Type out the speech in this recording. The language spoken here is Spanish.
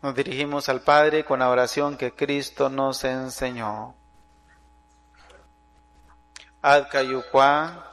Nos dirigimos al Padre con la oración que Cristo nos enseñó. Ad cayuqua